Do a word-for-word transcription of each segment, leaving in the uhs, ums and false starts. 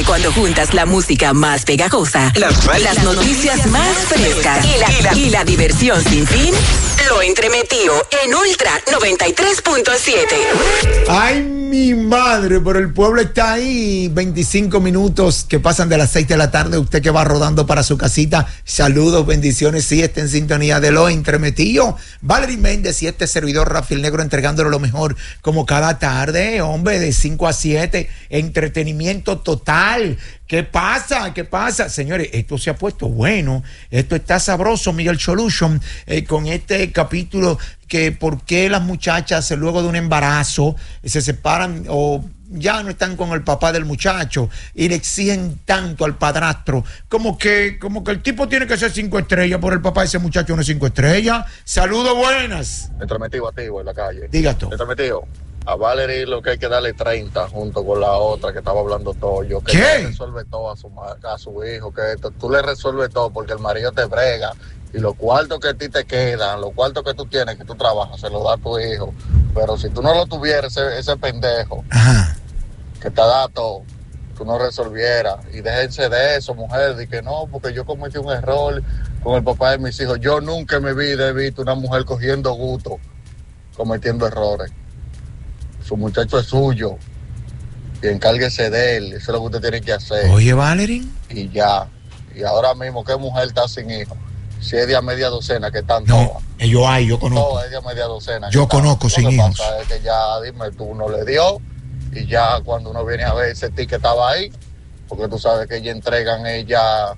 cuando juntas la música más pegajosa, las, las noticias más frescas y la, y, la, y la diversión sin fin, lo entremetió en Ultra noventa y tres punto siete. Ay, mi madre, pero el pueblo está ahí. veinticinco minutos que pasan de las seis de la tarde. Usted que va rodando para su casita, saludos, bendiciones. Sí, está en sintonía de lo entremetido. Valerie Méndez y este servidor Rafael Negro entregándole lo mejor como cada tarde, hombre, de cinco a siete. Entretenimiento total. ¿Qué pasa? ¿Qué pasa? Señores, esto se ha puesto bueno. Esto está sabroso, Miguel Solution, eh, con este capítulo que por qué las muchachas luego de un embarazo se separan o ya no están con el papá del muchacho y le exigen tanto al padrastro como que, como que el tipo tiene que ser cinco estrellas por el papá de ese muchacho no es cinco estrellas. Saludos, buenas. Entremetido activo en la calle. Diga tú. Entremetido. A Valerie lo que hay que darle treinta junto con la otra que estaba hablando todo. Yo que ¿Qué? le resuelve todo a su, a su hijo, que esto, tú le resuelves todo porque el marido te brega y los cuartos que a ti te quedan, los cuartos que tú tienes, que tú trabajas, se los da a tu hijo. Pero si tú no lo tuvieras, ese, ese pendejo, Ajá, que te da todo, tú no resolvieras. Y déjense de eso, mujer, de que no, porque yo cometí un error con el papá de mis hijos. Yo nunca en mi vida he visto una mujer cogiendo gusto, cometiendo errores. Su muchacho es suyo y encárguese de él. Eso es lo que usted tiene que hacer. oye, Valerie. Y ya. Y ahora mismo, ¿qué mujer está sin hijos? Si es de a media docena que están No, todas. yo hay, yo conozco. Todas es de a media docena. Yo conozco sin hijos. Lo que pasa es que ya, dime, tú no le dio. Y ya cuando uno viene a ver ese ticket estaba ahí. Porque tú sabes que ellas entregan, ella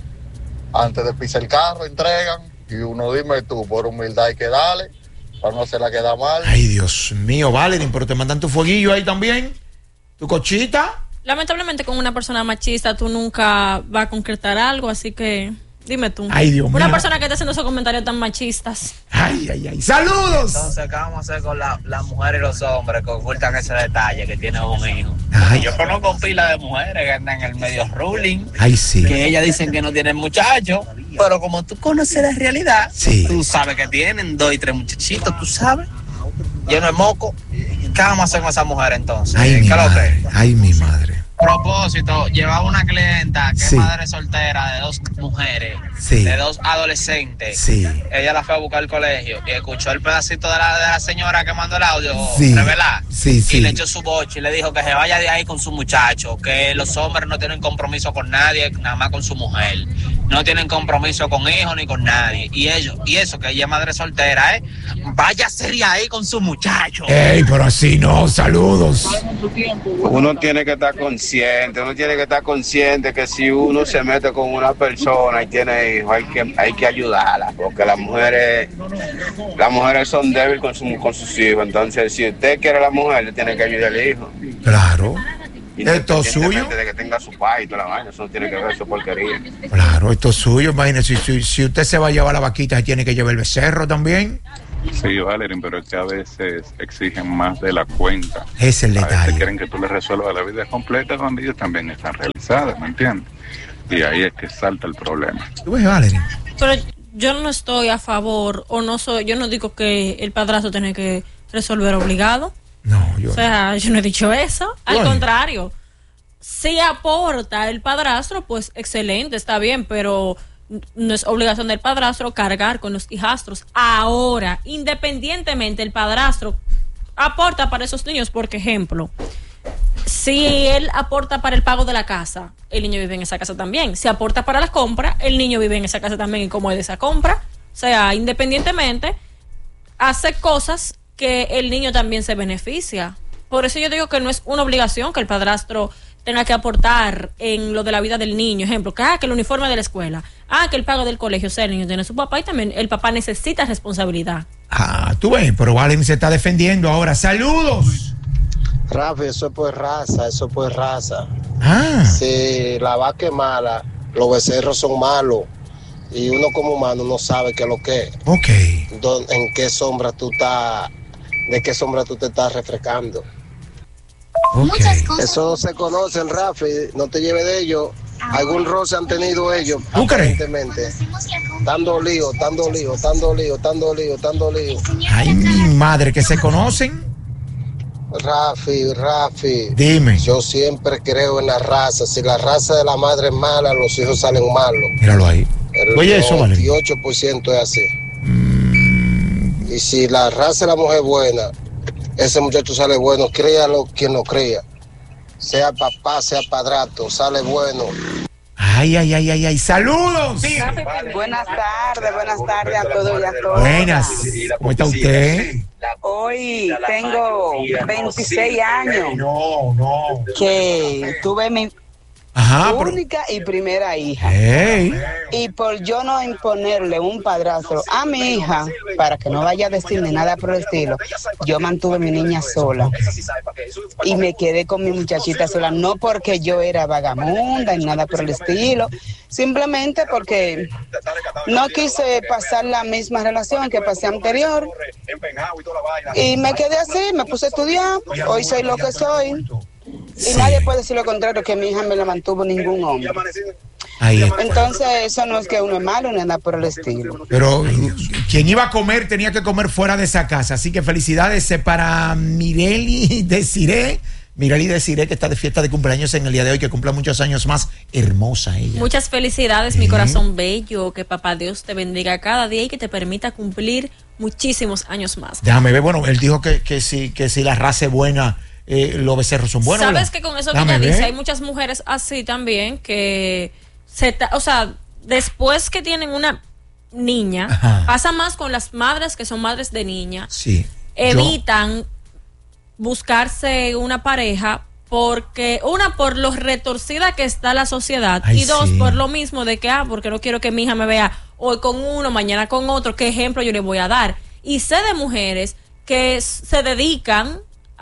antes de pisar el carro, entregan. Y uno, dime tú, por humildad hay que darle. Para no se la queda mal. Ay, Dios mío, Valerie, pero te mandan tu fueguillo ahí también. ¿Tu cochita? Lamentablemente con una persona machista tú nunca vas a concretar algo, así que dime tú. Ay, Dios mío. Una persona que está haciendo esos comentarios tan machistas. Ay, ay, ay. ¡Saludos! Entonces, ¿qué vamos a hacer con las la mujeres y los hombres que ocultan ese detalle que tienen un hijo? Ay. Yo conozco pila de mujeres que andan en el medio ruling, Ay, sí. que ellas dicen que no tienen muchachos, pero como tú conoces la realidad, Sí. tú sabes que tienen dos y tres muchachitos, tú sabes, lleno de moco. ¿Qué vamos a hacer con esa mujer entonces? Ay, ¿Qué mi es lo que madre. es? Ay, mi madre. Propósito, llevaba una clienta que Sí. es madre soltera de dos mujeres, Sí. de dos adolescentes. Sí. Ella la fue a buscar al colegio y escuchó el pedacito de la, de la señora que mandó el audio Sí. revelar. Sí, sí. Y le echó su boche y le dijo que se vaya de ahí con su muchacho, que los hombres no tienen compromiso con nadie, nada más con su mujer. No tienen compromiso con hijos ni con nadie. Y ellos, y eso que ella es madre soltera, ¿eh? Váyase de ahí con su muchacho. Ey, pero así no, saludos. Uno tiene que estar consciente, uno tiene que estar consciente que si uno se mete con una persona y tiene hijos, hay que, hay que ayudarla, porque las mujeres, las mujeres son débiles con, su, con sus hijos. Entonces, si usted quiere a la mujer, le tiene que ayudar al hijo. Claro. Esto es suyo. Independientemente de que tenga su pai y toda la vaina, eso no tiene que ver su porquería. Claro, esto es suyo. Imagínese, si, si, si usted se va a llevar la vaquita, se tiene que llevar el becerro también. Sí, Valerie, pero es que a veces exigen más de la cuenta. Es el A veces detalle. quieren que tú les resuelvas la vida completa cuando ellos también están realizadas, ¿me entiendes? Y ahí es que salta el problema. ¿Tú ves, Valerie? Pero yo no estoy a favor, o no soy, yo no digo que el padrastro tiene que resolver obligado. No, yo O sea, yo no he dicho eso. Al Bueno. contrario, si aporta el padrastro, pues excelente, está bien, pero no es obligación del padrastro cargar con los hijastros. Ahora, independientemente, el padrastro aporta para esos niños, por ejemplo, si él aporta para el pago de la casa, el niño vive en esa casa también. Si aporta para la compra, el niño vive en esa casa también y como es de esa compra. O sea, independientemente, hace cosas que el niño también se beneficia. Por eso yo digo que no es una obligación que el padrastro tenga que aportar en lo de la vida del niño. Ejemplo, que, ah, que el uniforme de la escuela, ah, que el pago del colegio, o sea, el niño tiene su papá y también el papá necesita responsabilidad. Ah, tú ves, pero Valerie se está defendiendo ahora. ¡Saludos! Rafi, eso es por raza, eso es por raza. Ah. Si la vaca es mala, los becerros son malos. Y uno como humano no sabe qué es lo que es. Ok. Dó- En qué sombra tú estás, de qué sombra tú te estás refrescando. Ok. Eso no se conocen, Rafi, no te lleves de ellos. Algún roce han tenido ellos, ¿Tú crees? aparentemente. Tan dolidos, tan dolidos, tan dolidos, tan dolidos, tan dolidos. Ay, mi madre, que se conocen. Rafi, Rafi. Dime. Yo siempre creo en la raza. Si la raza de la madre es mala, los hijos salen malos. Míralo ahí. El Oye, eso, vale. noventa y ocho por ciento es así. Mm. Y si la raza de la mujer es buena, ese muchacho sale bueno, créalo quien lo crea. Sea papá, sea padrastro, sale bueno. Ay, ay, ay, ay, ay. ¡Saludos! Sí. Buenas tardes, buenas tardes a todos y a todas. Buenas. ¿Cómo está usted? Hoy tengo veintiséis años. No, no. Que tuve mi Ajá, única pero... y primera hija. Hey. Y por yo no imponerle un padrastro a mi hija, para que no vaya a decirme nada por el estilo, yo mantuve a mi niña sola. Y me quedé con mi muchachita sola, no porque yo era vagamunda ni nada por el estilo, simplemente porque no quise pasar la misma relación que pasé anterior. Y me quedé así, me puse a estudiar, hoy soy lo que soy. Y sí. Nadie puede decir lo contrario, que mi hija me la mantuvo ningún hombre. Ahí está. Entonces eso no es que uno es malo ni nada por el estilo. Pero quien iba a comer tenía que comer fuera de esa casa. Así que felicidades para Mireli Desiré. Mireli Desiré, que está de fiesta de cumpleaños en el día de hoy, que cumpla muchos años más. Hermosa ella. Muchas felicidades, ¿Eh? Mi corazón bello. Que papá Dios te bendiga cada día y que te permita cumplir muchísimos años más. Déjame ver, bueno, él dijo que, que, si, que si la raza es buena, Eh, los becerros son buenos. Sabes ¿verdad? Que con eso Dame que ella ver. dice, hay muchas mujeres así también que se ta- o sea, después que tienen una niña, Ajá. pasa más con las madres que son madres de niña. Sí. Evitan Yo... buscarse una pareja porque una por lo retorcida que está la sociedad. Ay, y dos sí. por lo mismo de que ah, porque no quiero que mi hija me vea hoy con uno, mañana con otro. ¿Qué ejemplo yo le voy a dar? Y sé de mujeres que se dedican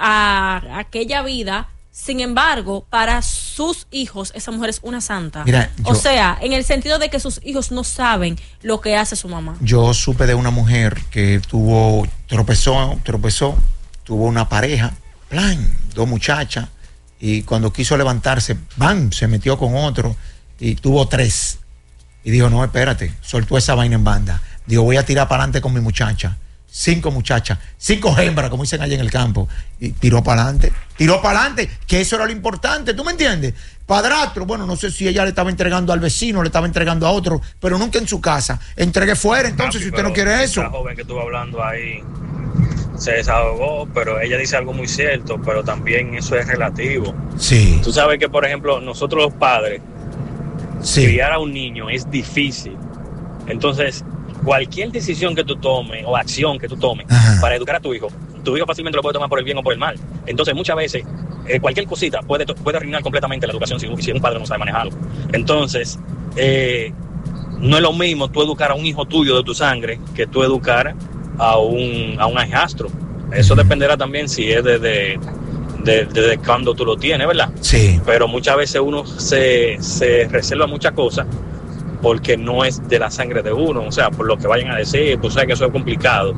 a aquella vida, sin embargo, para sus hijos, esa mujer es una santa. Mira, yo, o sea, en el sentido de que sus hijos no saben lo que hace su mamá. Yo supe de una mujer que tuvo, tropezó, tropezó, tuvo una pareja, plan, dos muchachas, y cuando quiso levantarse, ¡bam!, se metió con otro, y tuvo tres. Y dijo, no, espérate, soltó esa vaina en banda. Dijo, voy a tirar para adelante con mi muchacha. Cinco muchachas, cinco hembras, como dicen allá en el campo, y tiró para adelante, tiró para adelante, que eso era lo importante, ¿tú me entiendes? Padrastro, bueno, no sé si ella le estaba entregando al vecino, le estaba entregando a otro, pero nunca en su casa, entregue fuera, entonces, Rafi, si usted no quiere eso. La joven que estuvo hablando ahí se desahogó, pero ella dice algo muy cierto, pero también eso es relativo. Sí. Tú sabes que, por ejemplo, nosotros los padres, sí. criar a un niño es difícil, entonces cualquier decisión que tú tomes o acción que tú tomes Ajá. para educar a tu hijo, tu hijo fácilmente lo puede tomar por el bien o por el mal. Entonces muchas veces eh, cualquier cosita puede, puede arruinar completamente la educación si, si un padre no sabe manejarlo. Entonces eh, no es lo mismo tú educar a un hijo tuyo de tu sangre que tú educar a un, a un hijastro. Eso dependerá también si es desde de, de, de, de cuando tú lo tienes, ¿verdad? Sí. Pero muchas veces uno se, se reserva muchas cosas porque no es de la sangre de uno, o sea, por lo que vayan a decir, tú sabes que eso es complicado,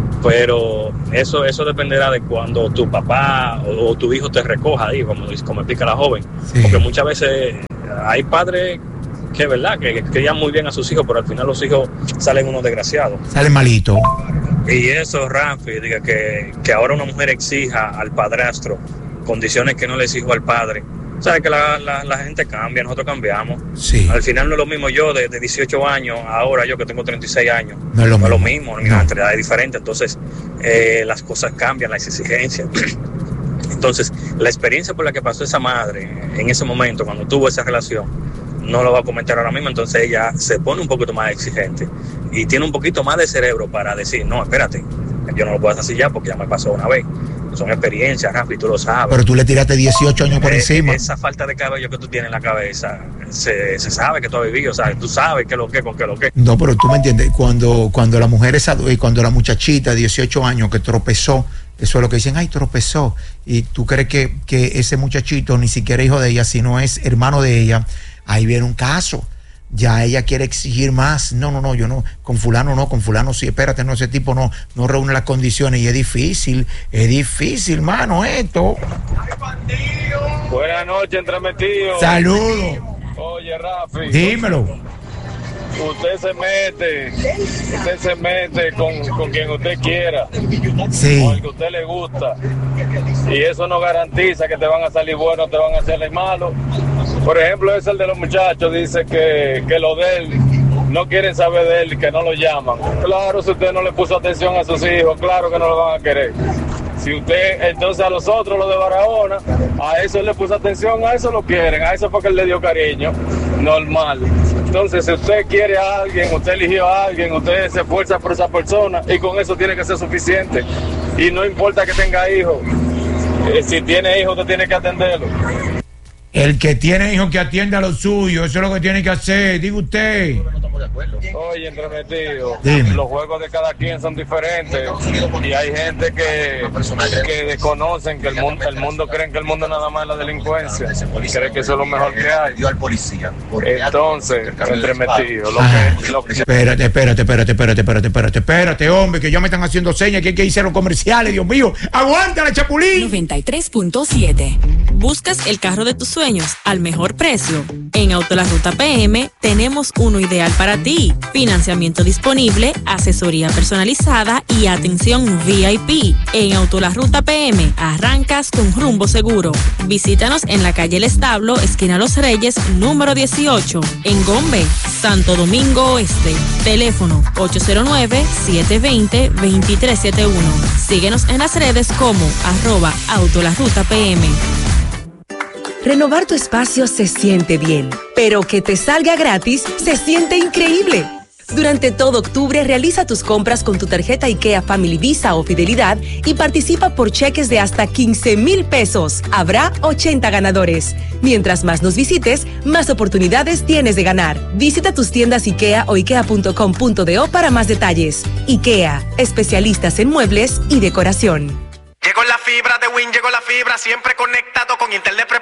pero eso eso dependerá de cuando tu papá o, o tu hijo te recoja ahí, como, como explica la joven, sí. Porque muchas veces hay padres que es verdad, que, que crían muy bien a sus hijos, pero al final los hijos salen unos desgraciados. Salen malitos. Y eso, Rafi, diga que, que ahora una mujer exija al padrastro condiciones que no le exijo al padre. Sabes que la, la, la gente cambia, nosotros cambiamos. Sí. Al final no es lo mismo yo de, de dieciocho años, ahora yo que tengo treinta y seis años. No es lo no mismo. Ni la edad es diferente. Entonces, eh, las cosas cambian, las exigencias. Entonces, la experiencia por la que pasó esa madre en ese momento, cuando tuvo esa relación, no lo va a comentar ahora mismo. Entonces, ella se pone un poquito más exigente y tiene un poquito más de cerebro para decir, no, espérate, yo no lo puedo hacer así ya porque ya me pasó una vez. Son experiencias, Rafi, tú lo sabes. Pero tú le tiraste dieciocho años por eh, encima. Esa falta de cabello que tú tienes en la cabeza, se, se sabe que tú has vivido, o sea, tú sabes qué es lo que, con qué es lo que. No, pero tú me entiendes, cuando, cuando la mujer es adu- cuando la muchachita de dieciocho años que tropezó, eso es lo que dicen, ay, tropezó, y tú crees que, que ese muchachito ni siquiera es hijo de ella, sino es hermano de ella, ahí viene un caso. Ya ella quiere exigir más. No, no, no, yo no, con fulano no, con fulano sí, espérate, no, ese tipo no, no reúne las condiciones y es difícil, es difícil, mano, esto. Buenas noches, entremetidos. Saludos. Oye, Rafi. Dímelo. usted se mete, usted se mete con, con quien usted quiera, sí, con el que usted le gusta, y eso no garantiza que te van a salir buenos o te van a salir malos. Por ejemplo, es el de los muchachos, dice que, que lo de él, no quieren saber de él, que no lo llaman. Claro, si usted no le puso atención a sus hijos, claro que no lo van a querer. Si usted, entonces a los otros, los de Barahona, a eso le puso atención, a eso lo quieren, a eso porque él le dio cariño, normal. Entonces, si usted quiere a alguien, usted eligió a alguien, usted se esfuerza por esa persona y con eso tiene que ser suficiente. Y no importa que tenga hijos, eh, si tiene hijos, usted tiene que atenderlo. El que tiene hijos que atienda a lo suyo, eso es lo que tiene que hacer, diga usted. Oye, entremetido, Dime. Los juegos de cada quien son diferentes y hay gente que, que desconocen que el mundo, el mundo creen que el mundo nada más es la delincuencia y creen que eso es lo mejor que hay. Entonces, entremetido, lo que, lo que... Espérate, espérate, espérate, espérate, espérate, espérate, espérate, hombre, que ya me están haciendo señas, que hay que irse a los comerciales, Dios mío. ¡Aguanta la Chapulín! noventa y tres punto siete. ¿Buscas el carro de tus sueños al mejor precio? En Autola Ruta P M tenemos uno ideal para ti. Financiamiento disponible, asesoría personalizada y atención V I P. En Autola Ruta P M arrancas con rumbo seguro. Visítanos en la calle El Establo, esquina Los Reyes, número dieciocho, en Gombe, Santo Domingo Oeste. Teléfono ocho cero nueve, siete dos cero, dos tres siete uno. Síguenos en las redes como arroba Autola Ruta P M. Renovar tu espacio se siente bien, pero que te salga gratis se siente increíble. Durante todo octubre realiza tus compras con tu tarjeta IKEA Family Visa o Fidelidad y participa por cheques de hasta quince mil pesos. Habrá ochenta ganadores. Mientras más nos visites, más oportunidades tienes de ganar. Visita tus tiendas IKEA o ikea punto com punto do para más detalles. IKEA, especialistas en muebles y decoración. Llegó la fibra de Win, llegó la fibra, siempre conectado con internet.